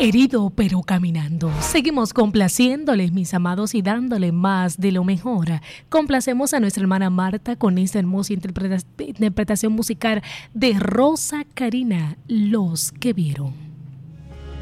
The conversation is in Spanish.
Herido pero caminando. Seguimos complaciéndoles, mis amados, y dándoles más de lo mejor. Complacemos a nuestra hermana Marta con esta hermosa interpretación musical de Rosa Karina, Los que vieron.